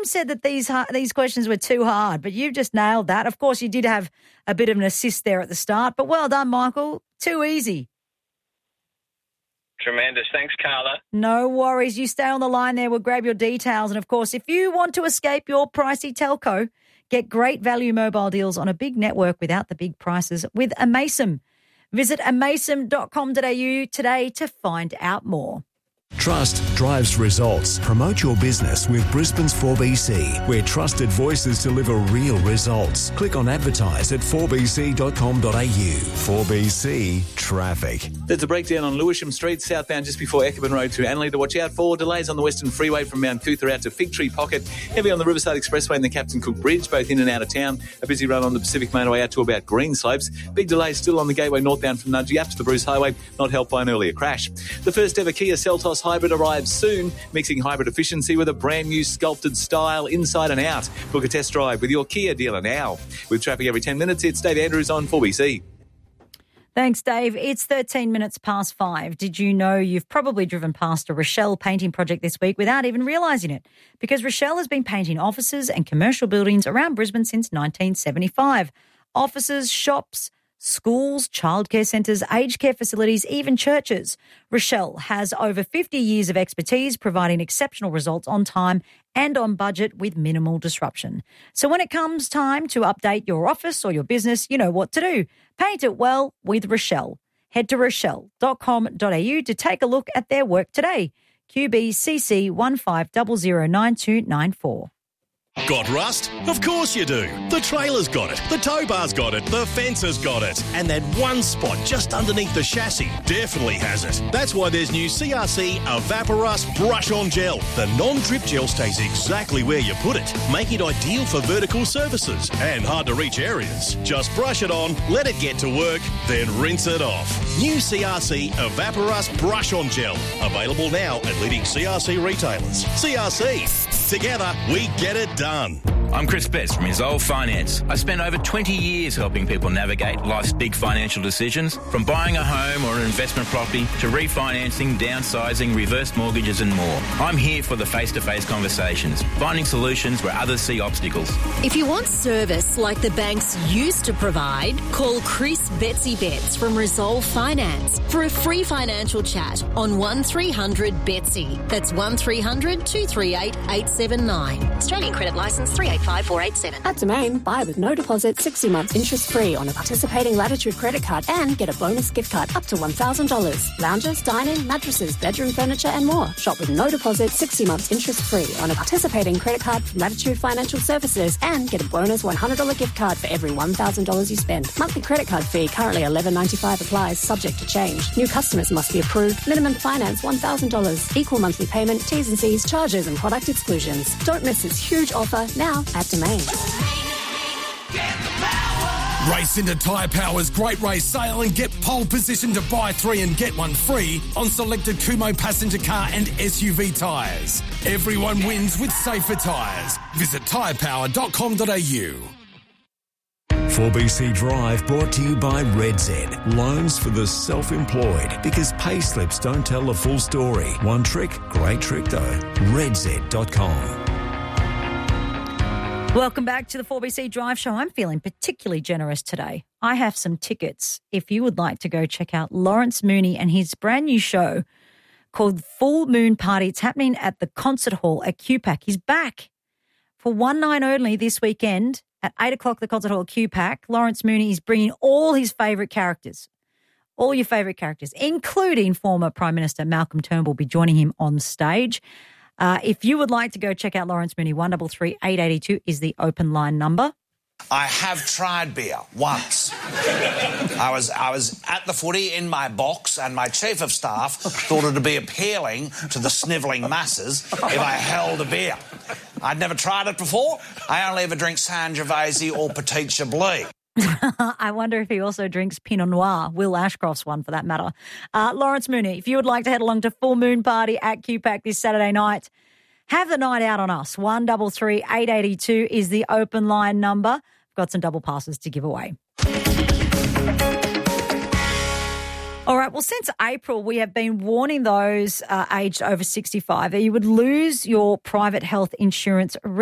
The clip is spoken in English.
Tim said that these questions were too hard, but you've just nailed that. Of course, you did have a bit of an assist there at the start, but well done, Michael. Too easy. Tremendous. Thanks, Carla. No worries. You stay on the line there. We'll grab your details. And, of course, if you want to escape your pricey telco, get great value mobile deals on a big network without the big prices with Amaysim. Visit amaysim.com.au today to find out more. Trust drives results. Promote your business with Brisbane's 4BC, where trusted voices deliver real results. Click on advertise at 4bc.com.au. 4BC Traffic. There's a breakdown on Lewisham Street, southbound just before Eckerman Road to Anley to watch out for. Delays on the Western Freeway from Mount Cootha out to Fig Tree Pocket. Heavy on the Riverside Expressway and the Captain Cook Bridge, both in and out of town. A busy run on the Pacific Motorway out to about Greenslopes. Big delays still on the Gateway northbound from Nudgee up to the Bruce Highway, not helped by an earlier crash. The first ever Kia Seltos Hybrid arrives soon, mixing hybrid efficiency with a brand new sculpted style inside and out. Book a test drive with your Kia dealer now. With traffic every 10 minutes, it's Dave Andrews on 4BC. Thanks, Dave. It's 13 minutes past 5. Did you know you've probably driven past a Rochelle painting project this week without even realising it? Because Rochelle has been painting offices and commercial buildings around Brisbane since 1975. Offices, shops, schools, childcare centres, aged care facilities, even churches. Rochelle has over 50 years of expertise providing exceptional results on time and on budget with minimal disruption. So when it comes time to update your office or your business, you know what to do. Paint it well with Rochelle. Head to rochelle.com.au to take a look at their work today. QBCC 15009294. Got rust? Of course you do. The trailer's got it, the tow bar's got it, the fence has got it, and that one spot just underneath the chassis definitely has it. That's why there's new CRC Evaporust Brush-On Gel. The non-drip gel stays exactly where you put it, making it ideal for vertical surfaces and hard-to-reach areas. Just brush it on, let it get to work, then rinse it off. New CRC Evaporust Brush-On Gel. Available now at leading CRC retailers. CRC. Together, we get it done. I'm Chris Best from Resolve Finance. I spent over 20 years helping people navigate life's big financial decisions, from buying a home or an investment property to refinancing, downsizing, reverse mortgages and more. I'm here for the face-to-face conversations, finding solutions where others see obstacles. If you want service like the banks used to provide, call Chris Betsy Betts from Resolve Finance for a free financial chat on 1300 Betsy. That's 1300 238 879. Australian Credit Licence 385487. At Domain, buy with no deposit, 60 months interest-free on a participating Latitude credit card and get a bonus gift card up to $1,000. Lounges, dining, mattresses, bedroom furniture and more. Shop with no deposit, 60 months interest-free on a participating credit card from Latitude Financial Services and get a bonus $100 gift card for every $1,000 you spend. Monthly credit card fee currently $11.95 applies, subject to change. New customers must be approved. Minimum finance $1,000. Equal monthly payment, T's and C's, charges and product exclusions. Don't miss this huge offer now at Domain. Race into Tyre Power's Great Race Sale and get pole position to buy 3 and get 1 free on selected Kumho passenger car and SUV tyres. Everyone wins with safer tyres. Visit tyrepower.com.au. 4BC Drive brought to you by RedZ. Loans for the self-employed, because pay slips don't tell the full story. One trick, great trick though. RedZ.com. Welcome back to the 4BC Drive Show. I'm feeling particularly generous today. I have some tickets if you would like to go check out Lawrence Mooney and his brand new show called Full Moon Party. It's happening at the Concert Hall at QPAC. He's back for one night only this weekend at 8 o'clock at the Concert Hall at QPAC. Lawrence Mooney is bringing all his favourite characters, all your favourite characters, including former Prime Minister Malcolm Turnbull will be joining him on stage. If you would like to go check out Lawrence Mooney, 1338 882 is the open line number. I have tried beer once. I was at the footy in my box and my chief of staff thought it would be appealing to the snivelling masses if I held a beer. I'd never tried it before. I only ever drink Sangiovese or Petit Chablis. I wonder if he also drinks Pinot Noir, Will Ashcroft's one for that matter. Lawrence Mooney, if you would like to head along to Full Moon Party at QPAC this Saturday night, have the night out on us. 1338 882 is the open line number. I've got some double passes to give away. All right, well, since April, we have been warning those aged over 65 that you would lose your private health insurance